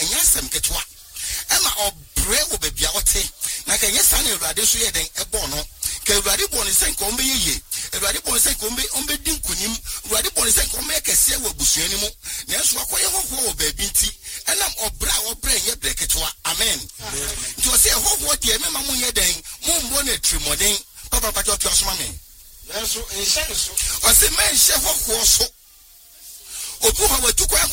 enya sem ketwa ema obre obebia wote na ka yesa na Awurade so ye den ebo no ka Awurade bo ne sen ko mbe yeye Awurade bo ne sen ko mbe din kunim Awurade bo ne sen ko mbe kese wa busuani mu na so akoye hoho obabi nti enam obra ye breketwa amen to say hoho de mema mu ye den mu mbo na trimoden papa papa to asoma me na so enhye so o se men hye hoho so obu ha watu kwa